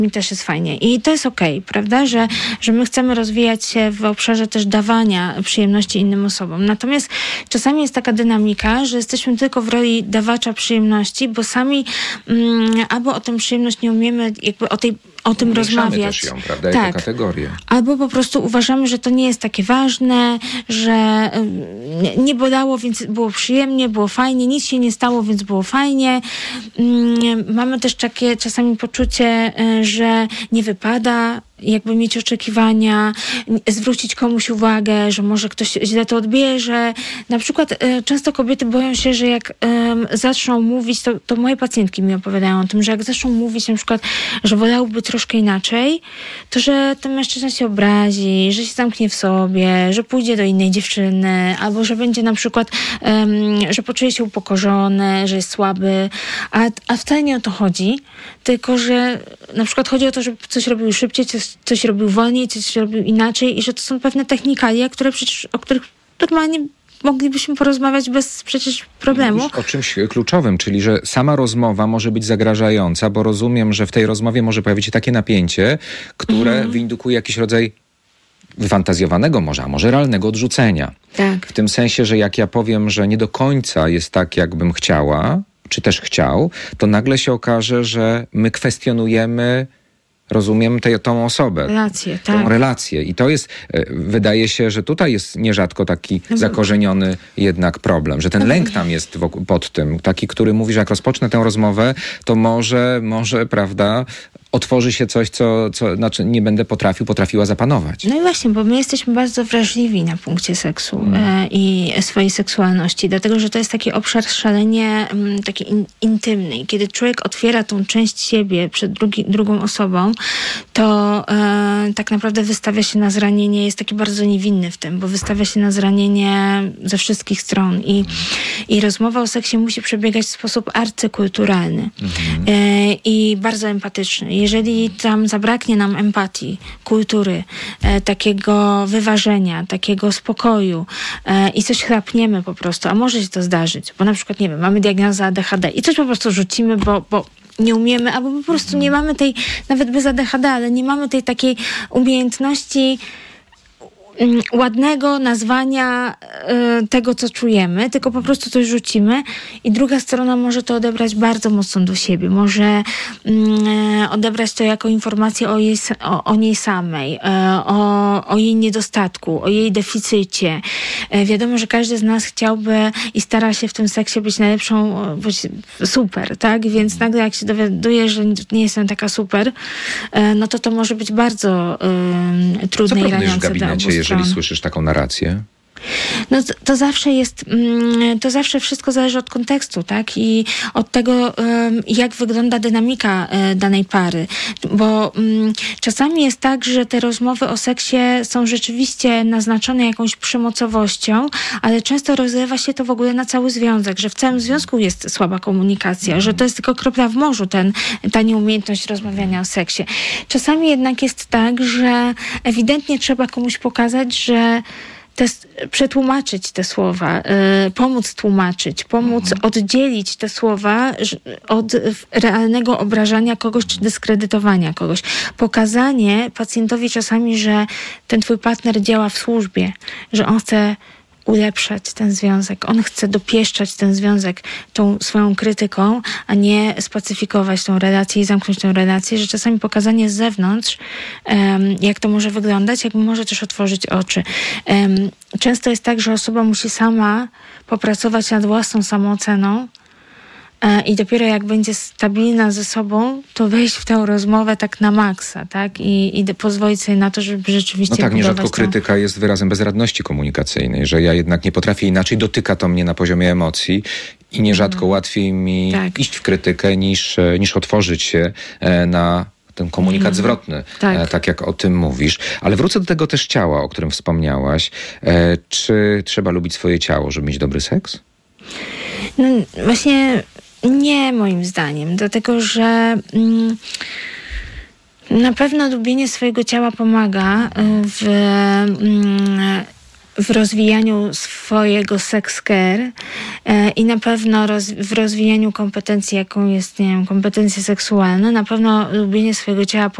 mi też jest fajnie. I to jest okej, prawda, że my chcemy rozwijać się w obszarze też dawania przyjemności innym osobom. Natomiast czasami jest taka dynamika, że jesteśmy tylko w roli dawacza przyjemności, bo sami albo o tę przyjemność nie umiemy jakby o tym rozmawiać. Też ją, prawda, tak. jako kategorię. Albo po prostu uważamy, że to nie jest takie ważne, że nie bolało, więc było przyjemnie, było fajnie, nic się nie stało, więc było fajnie. Mamy też takie czasami poczucie, że nie wypada jakby mieć oczekiwania, zwrócić komuś uwagę, że może ktoś źle to odbierze. Na przykład często kobiety boją się, że jak zaczną mówić, to moje pacjentki mi opowiadają o tym, że jak zaczną mówić na przykład, że wolałyby troszkę inaczej, to że ten mężczyzna się obrazi, że się zamknie w sobie, że pójdzie do innej dziewczyny, albo że będzie na przykład, że poczuje się upokorzony, że jest słaby, a wcale nie o to chodzi, tylko że na przykład chodzi o to, żeby coś robił szybciej, coś robił wolniej, coś robił inaczej i że to są pewne technikalia, o których normalnie moglibyśmy porozmawiać bez przecież problemu. Mówisz o czymś kluczowym, czyli że sama rozmowa może być zagrażająca, bo rozumiem, że w tej rozmowie może pojawić się takie napięcie, które wyindukuje jakiś rodzaj wyfantazjowanego może, a może realnego odrzucenia. Tak. W tym sensie, że jak ja powiem, że nie do końca jest tak, jakbym chciała, czy też chciał, to nagle się okaże, że my kwestionujemy, rozumiem, tą osobę. Relacje, tą tak. relację. I to jest, wydaje się, że tutaj jest nierzadko taki zakorzeniony jednak problem, że ten lęk tam jest pod tym, taki, który mówi, że jak rozpocznę tę rozmowę, to może, prawda, otworzy się coś, co znaczy nie będę potrafiła zapanować. No i właśnie, bo my jesteśmy bardzo wrażliwi na punkcie seksu i swojej seksualności, dlatego, że to jest taki obszar szalenie taki intymny. I kiedy człowiek otwiera tą część siebie przed drugą osobą, to tak naprawdę wystawia się na zranienie, jest taki bardzo niewinny w tym, bo wystawia się na zranienie ze wszystkich stron. I rozmowa o seksie musi przebiegać w sposób arcykulturalny i bardzo empatyczny. Jeżeli tam zabraknie nam empatii, kultury, takiego wyważenia, takiego spokoju i coś chrapniemy po prostu, a może się to zdarzyć, bo na przykład, nie wiem, mamy diagnozę ADHD i coś po prostu rzucimy, bo nie umiemy, albo po prostu nie mamy tej, nawet bez ADHD, ale nie mamy tej takiej umiejętności ładnego nazwania tego, co czujemy, tylko po prostu coś rzucimy i druga strona może to odebrać bardzo mocno do siebie. Może odebrać to jako informację o niej samej, o jej niedostatku, o jej deficycie. Wiadomo, że każdy z nas chciałby i stara się w tym seksie być najlepszą, być super, tak? Więc nagle jak się dowiaduje, że nie jestem taka super, no to może być bardzo trudne i raniące dla obu stron. Jeżeli słyszysz taką narrację? No to zawsze wszystko zależy od kontekstu, tak? I od tego, jak wygląda dynamika danej pary. Bo czasami jest tak, że te rozmowy o seksie są rzeczywiście naznaczone jakąś przemocowością, ale często rozlewa się to w ogóle na cały związek, że w całym związku jest słaba komunikacja, że to jest tylko kropla w morzu, ta nieumiejętność rozmawiania o seksie. Czasami jednak jest tak, że ewidentnie trzeba komuś pokazać, że przetłumaczyć te słowa, pomóc tłumaczyć, pomóc oddzielić te słowa od realnego obrażania kogoś czy dyskredytowania kogoś. Pokazanie pacjentowi czasami, że ten twój partner działa w służbie, że on chce ulepszać ten związek. On chce dopieszczać ten związek tą swoją krytyką, a nie spacyfikować tą relację i zamknąć tę relację, że czasami pokazanie z zewnątrz, jak to może wyglądać, jakby może też otworzyć oczy. Często jest tak, że osoba musi sama popracować nad własną samooceną i dopiero jak będzie stabilna ze sobą, to wejść w tę rozmowę tak na maksa, tak? I pozwolić sobie na to, żeby rzeczywiście no tak, nierzadko krytyka jest wyrazem bezradności komunikacyjnej, że ja jednak nie potrafię inaczej, dotyka to mnie na poziomie emocji i nierzadko łatwiej mi iść w krytykę niż otworzyć się na ten komunikat zwrotny, tak jak o tym mówisz. Ale wrócę do tego też ciała, o którym wspomniałaś. Czy trzeba lubić swoje ciało, żeby mieć dobry seks? No właśnie nie, moim zdaniem, dlatego że na pewno lubienie swojego ciała pomaga w w rozwijaniu swojego sex care i na pewno w rozwijaniu kompetencji, jaką jest, nie wiem, kompetencje seksualne, na pewno lubienie swojego ciała